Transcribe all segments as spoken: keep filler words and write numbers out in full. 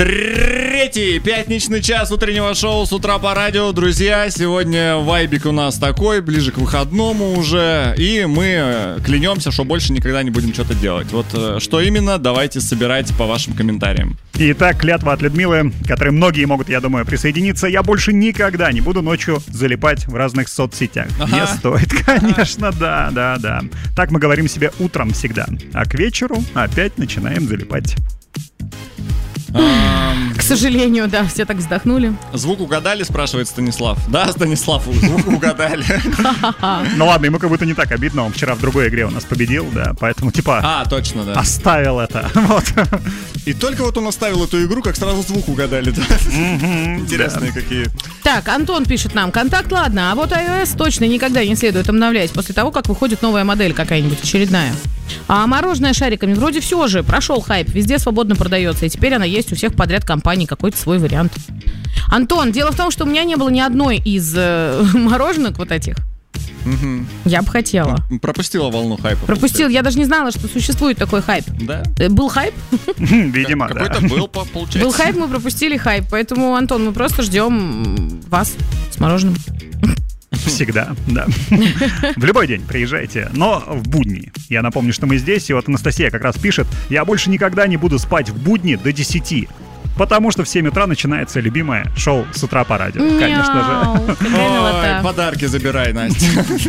Третий пятничный час утреннего шоу «С утра по радио». Друзья, сегодня вайбик у нас такой, ближе к выходному уже. И мы клянемся, что больше никогда не будем что-то делать. Вот что именно, давайте собирать по вашим комментариям. Итак, клятва от Людмилы, к которой многие могут, я думаю, присоединиться. Я больше никогда не буду ночью залипать в разных соцсетях. Ага. Не стоит, конечно, да, да, да. Так мы говорим себе утром всегда. А к вечеру опять начинаем залипать. К сожалению, да, все так вздохнули. Звук угадали, спрашивает Станислав. Да, Станислав, звук угадали. Ну ладно, ему как будто не так обидно. Он вчера в другой игре у нас победил, да, поэтому типа А, точно, да. оставил это. Вот. И только вот он оставил эту игру, как сразу звук угадали. Интересные какие. Так, Антон пишет нам: контакт, ладно, а вот iOS точно никогда не следует обновлять после того, как выходит новая модель какая-нибудь очередная. А мороженое шариками вроде все же прошел хайп, везде свободно продается, и теперь она есть у всех подряд компаний, какой-то свой вариант. Антон, дело в том, что у меня не было ни одной из э, мороженок вот этих. Угу. Я бы хотела. Пропустила волну хайпа. Пропустил, я даже не знала, что существует такой хайп. Да? Был хайп? Видимо, да. Какой-то был, получается. Был хайп, мы пропустили хайп, поэтому, Антон, мы просто ждем вас с мороженым. Всегда, да. В любой день приезжайте, но в будни. Я напомню, что мы здесь, и вот Анастасия как раз пишет: я больше никогда не буду спать в будни до десяти. Потому что в семь утра начинается любимое шоу «С утра по радио». Мяу, конечно же. Ой, подарки забирай, Настя.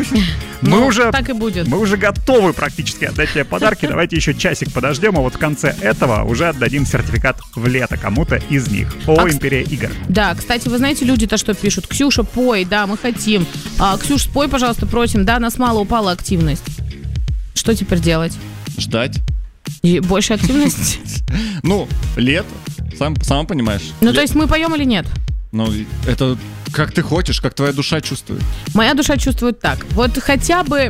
Мы ну, уже, так и будет. Мы уже готовы практически отдать тебе подарки. Давайте еще часик подождем, а вот в конце этого уже отдадим сертификат в лето кому-то из них. О, а, Империя игр. Да, кстати, вы знаете, люди-то что пишут? Ксюша, пой, да, мы хотим. А, Ксюш, спой, пожалуйста, просим. Да, нас мало, упала активность. Что теперь делать? Ждать. И больше активности? Ну, лето. Сам, сама понимаешь. Ну, Лет... то есть мы поем или нет? Ну, это как ты хочешь, как твоя душа чувствует. Моя душа чувствует так. Вот хотя бы,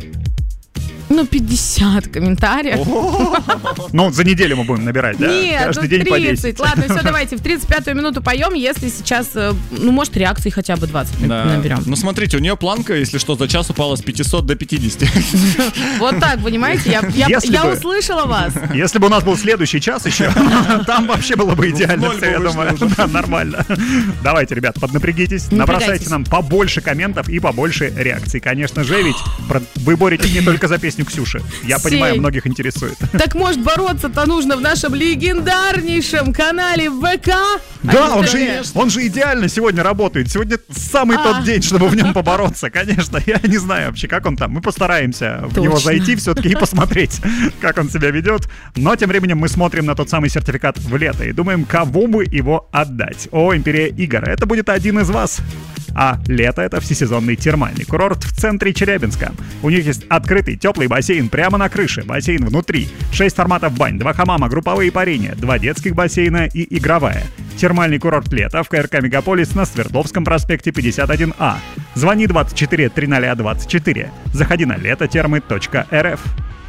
ну, пятьдесят комментариев. Ну, за неделю мы будем набирать, да? Нет, каждый ну, день тридцать. По десять. Ладно, все, давайте в тридцать пятую минуту поем, если сейчас, ну, может, реакции хотя бы двадцать да. наберем. Ну, смотрите, у нее планка, если что, за час упала с пятисот до пятидесяти. Вот так, понимаете? Я, я, я бы, услышала вас. Если бы у нас был следующий час еще, там вообще было бы идеально все, я думаю. Да, нормально. Давайте, ребят, поднапрягитесь, набросайте нам побольше комментов и побольше реакций. Конечно же, ведь вы боретесь не только за песню Ксюши. Я Сень. понимаю, многих интересует. Так может бороться-то нужно в нашем легендарнейшем канале ВК? Да, он же, он же идеально сегодня работает. Сегодня самый а. тот день, чтобы в нем побороться. Конечно, я не знаю вообще, как он там. Мы постараемся Точно. в него зайти все-таки и посмотреть, как он себя ведет. Но тем временем мы смотрим на тот самый сертификат в лето и думаем, кому бы его отдать. О, Империя игр, это будет один из вас. А лето — это всесезонный термальный курорт в центре Челябинска. У них есть открытый теплый бассейн прямо на крыше, бассейн внутри, шесть форматов бань, два хамама, групповые парения, два детских бассейна и игровая. Термальный курорт лета в КРК «Мегаполис» на Свердловском проспекте пятьдесят один А. Звони двадцать четыре тридцать двадцать четыре. Заходи на летотермы точка эр эф.